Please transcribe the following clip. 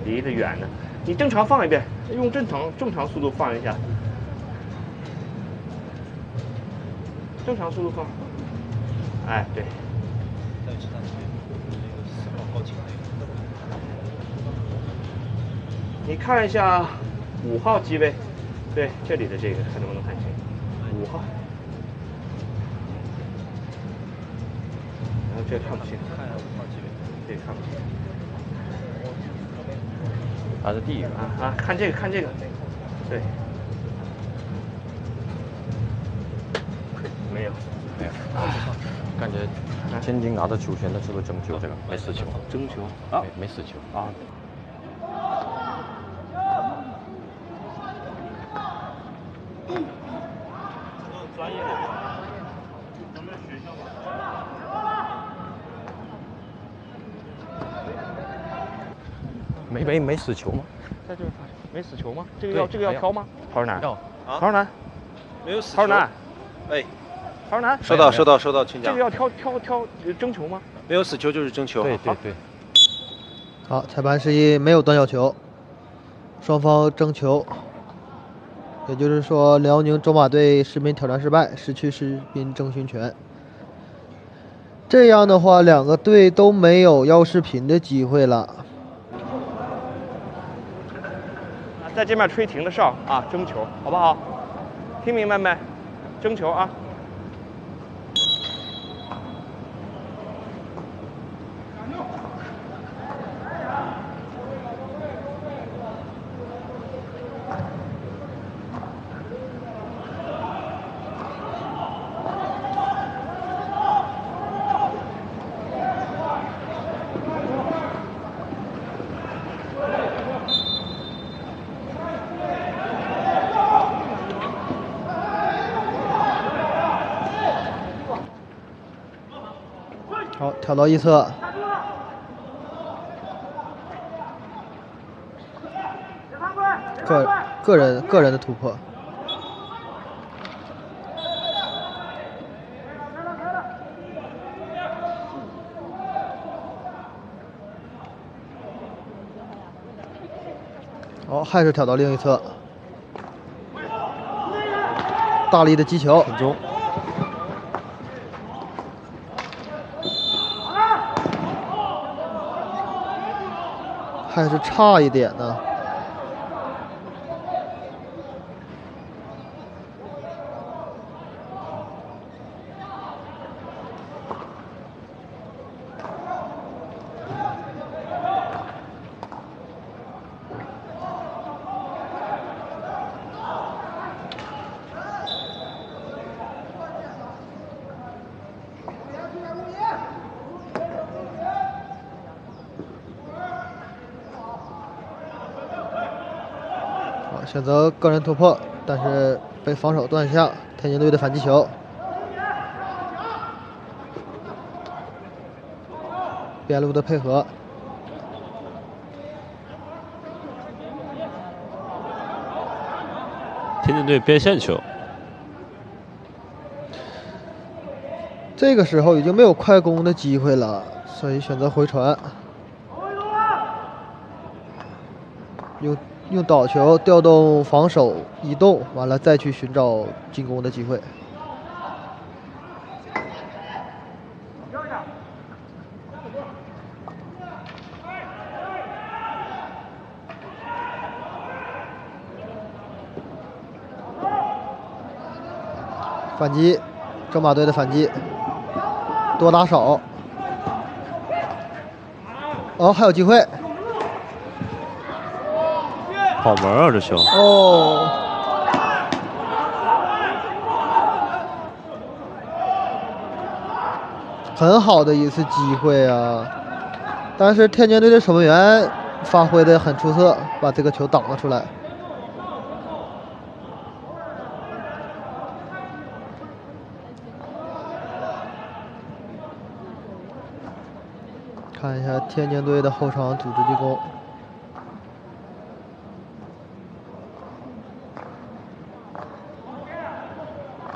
离得远呢。你正常放一遍，用正常速度放一下，正常速度放。哎，对。你看一下5号机位，对，这里的这个看能不能看清5号。然后这看不清， 看一下5号机位， 这看不清。 还是第一个啊，看这个，对，没有， 感觉天津拿着球现在是不是争球？这个没死球， 争球啊， 没死球啊。专业的，咱们学校没死球吗？ 在这儿没死球吗？这个要挑吗？陶尔南， 要陶尔南， 没有死球。 陶尔南， 哎， 陶尔南， 收到，请讲。 这个要挑争球吗？ 没有死球就是争球。 对。 好，裁判示意没有断角球，双方争球。也就是说，辽宁中马队视频挑战失败，失去视频征询权。这样的话，两个队都没有要视频的机会了。 在这面吹停的哨啊，争球，好不好？听明白没？争球啊！ 好，挑到一侧。个人的突破。好，还是挑到另一侧。大力的击球， 成功。 还是差一点呢。选择个人突破，但是被防守断下。天津队的反击球，边路的配合， 天津队边线球。 这个时候已经没有快攻的机会了，所以选择回传，用倒球调动防守移动，完了再去寻找进攻的机会。反击，中马队的反击，多打少。哦，还有机会。 好门啊，这球！ 哦，很好的一次机会啊！但是天津队的守门员发挥的很出色，把这个球挡了出来。看一下天津队的后场组织进攻。